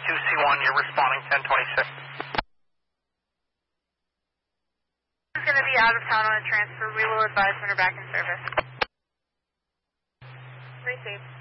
2C1, you're responding 1026. Is going to be out of town on a transfer. We will advise when we're back in service. Received.